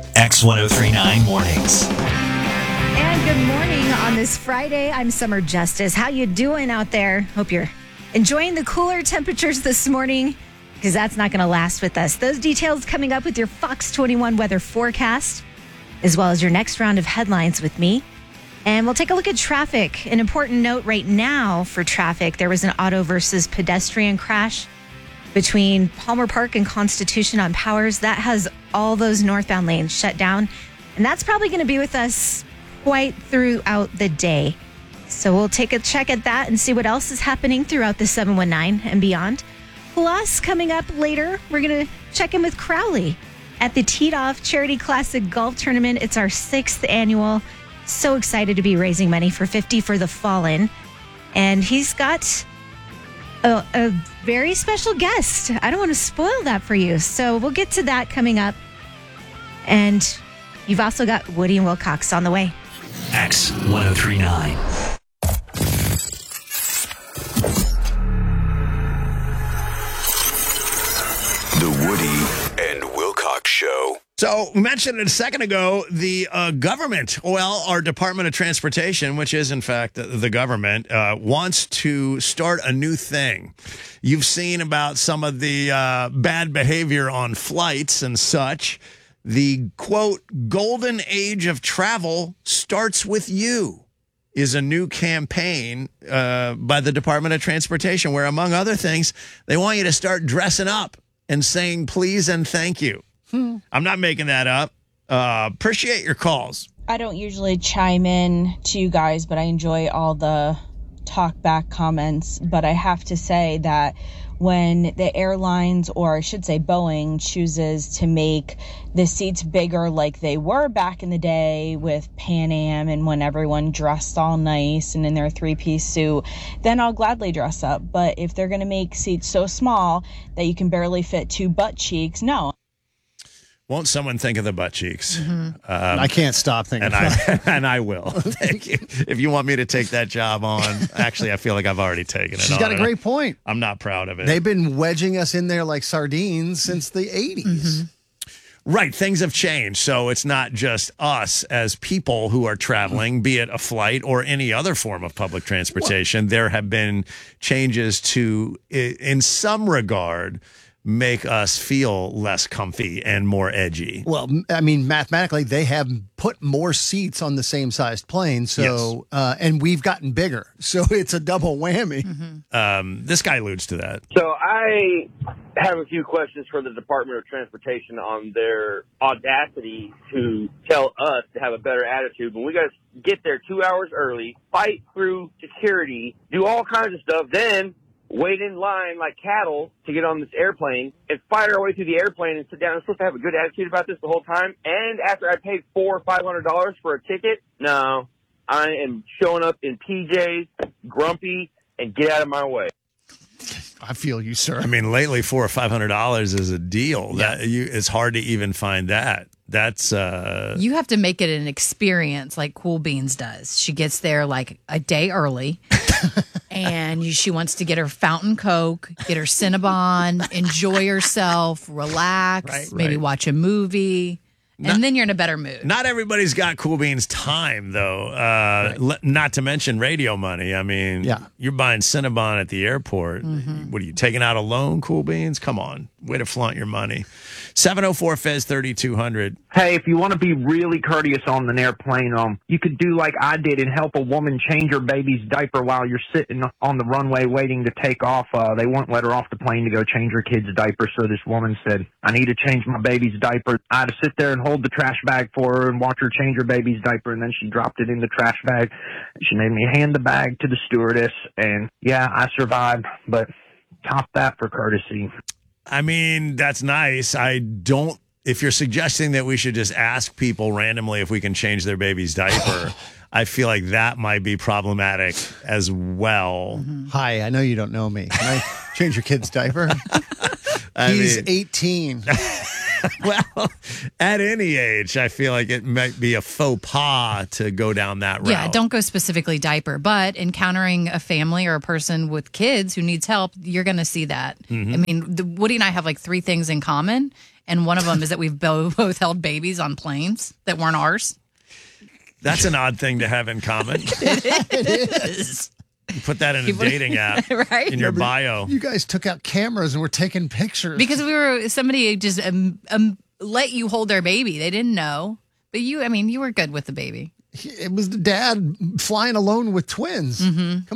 X1039 Mornings. And good morning on this Friday. I'm Summer Justice. How you doing out there? Hope you're enjoying the cooler temperatures this morning, because that's not going to last with us. Those details coming up with your Fox 21 weather forecast, as well as your next round of headlines with me. And we'll take a look at traffic. An important note right now for traffic: there was an auto versus pedestrian crash between Palmer Park and Constitution on Powers. That has all those northbound lanes shut down. And that's probably going to be with us quite throughout the day. So we'll take a check at that and see what else is happening throughout the 719 and beyond. Plus, coming up later, we're going to check in with Crowley at the Teed Off Charity Classic Golf Tournament. It's our 6th annual. So excited to be raising money for 50 for the Fallen. And he's got a very special guest. I don't want to spoil that for you. So we'll get to that coming up. And you've also got Woody and Wilcox on the way. X1039. The Woody and Wilcox Show. So we mentioned it a second ago, the government, our Department of Transportation, which is in fact the government, wants to start a new thing. You've seen about some of the bad behavior on flights and such. The, quote, golden age of travel starts with you is a new campaign by the Department of Transportation where, among other things, they want you to start dressing up and saying please and thank you. I'm not making that up. Appreciate your calls. I don't usually chime in to you guys, but I enjoy all the talk back comments. But I have to say that when the airlines, or I should say Boeing, chooses to make the seats bigger like they were back in the day with Pan Am and when everyone dressed all nice and in their three-piece suit, then I'll gladly dress up. But if they're going to make seats so small that you can barely fit 2 butt cheeks, no. Won't someone think of the butt cheeks? I can't stop thinking of that. And I will. Thank you. If you want me to take that job on, actually, I feel like I've already taken it. She's got a great point. I'm not proud of it. They've been wedging us in there like sardines since the 80s. Mm-hmm. Right. Things have changed. So it's not just us as people who are traveling, be it a flight or any other form of public transportation. There have been changes to, in some regard, make us feel less comfy and more edgy. Well, I mean, mathematically, they have put more seats on the same sized plane. So, yes. And we've gotten bigger. So it's a double whammy. Mm-hmm. This guy alludes to that. So I have a few questions for the Department of Transportation on their audacity to tell us to have a better attitude when we got to get there 2 hours early, fight through security, do all kinds of stuff, then wait in line like cattle to get on this airplane and fight our way through the airplane and sit down. I'm supposed to have a good attitude about this the whole time. And after I paid $400 or $500 for a ticket, no, I am showing up in PJs, grumpy, and get out of my way. I feel you, sir. I mean, lately, $400 or $500 is a deal. Yeah. It's hard to even find that. That's you have to make it an experience like Cool Beans does. She gets there like a day early, and she wants to get her fountain Coke, get her Cinnabon, enjoy herself, relax, maybe watch a movie. And then you're in a better mood. Not everybody's got Cool Beans time, though. Not to mention radio money. I mean, you're buying Cinnabon at the airport. Mm-hmm. What are you, taking out a loan, Cool Beans? Come on. Way to flaunt your money. 704-FEZ-3200. Hey, if you want to be really courteous on an airplane, you could do like I did and help a woman change her baby's diaper while you're sitting on the runway waiting to take off. They won't let her off the plane to go change her kid's diaper, so this woman said, I need to change my baby's diaper. I had to sit there and hold the trash bag for her and watch her change her baby's diaper, and then she dropped it in the trash bag. She made me hand the bag to the stewardess, and yeah, I survived, but top that for courtesy. I mean, that's nice. If you're suggesting that we should just ask people randomly if we can change their baby's diaper, I feel like that might be problematic as well. Mm-hmm. Hi, I know you don't know me. Can I change your kid's diaper? He's 18. Well, at any age, I feel like it might be a faux pas to go down that route. Yeah, don't go specifically diaper, but encountering a family or a person with kids who needs help, you're going to see that. Mm-hmm. I mean, Woody and I have like 3 things in common, And one of them is that we've both held babies on planes that weren't ours. That's an odd thing to have in common. It is. You put that in a dating app, right? in your bio. You guys took out cameras and were taking pictures. Because somebody just let you hold their baby. They didn't know. But you were good with the baby. It was the dad flying alone with twins. Mm-hmm. Come